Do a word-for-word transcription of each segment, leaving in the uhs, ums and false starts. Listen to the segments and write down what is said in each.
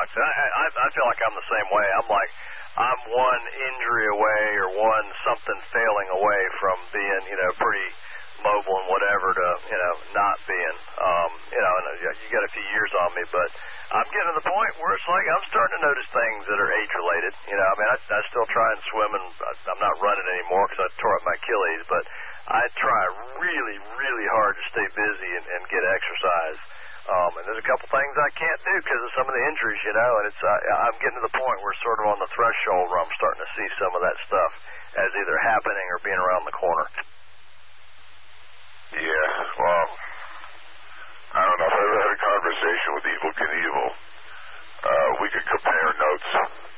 gotcha. I, I I feel like I'm the same way. I'm like I'm one injury away or one something failing away from being, you know, pretty mobile and whatever to, you know, not being. Um, you know, and you got a few years on me, but I'm getting to the point where it's like I'm starting to notice things that are age-related. You know, I mean, I, I still try and swim, and I'm not running anymore because I tore up my Achilles, but I try really, really hard to stay busy and, and get exercise. Um, and there's a couple things I can't do because of some of the injuries, you know, and it's uh, I'm getting to the point where it's sort of on the threshold where I'm starting to see some of that stuff as either happening or being around the corner. Yeah, well, I don't know if I've ever had a conversation with Evel Knievel. Uh, we could compare notes.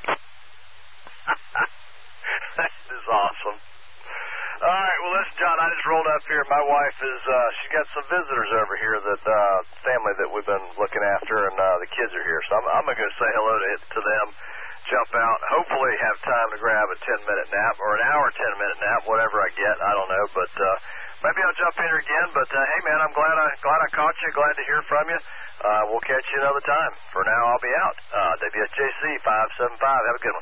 That is awesome. All right, well, listen, John, I just rolled up here. My wife is, uh, she got some visitors over here, that uh, family that we've been looking after, and uh, the kids are here. So I'm, I'm going to go say hello to, to them, jump out, hopefully have time to grab a ten-minute nap or an hour, ten-minute nap, whatever I get. I don't know, but uh, maybe I'll jump in here again. But, uh, hey, man, I'm glad I glad I caught you. Glad to hear from you. Uh, we'll catch you another time. For now, I'll be out. Uh, W S J C five seven five. Have a good one.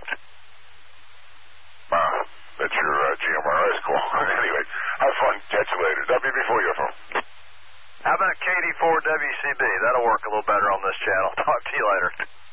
Wow. That's your uh, G M R S call. Anyway, have fun. Catch you later. W before your phone. How about K D four W C B? That'll work a little better on this channel. Talk to you later.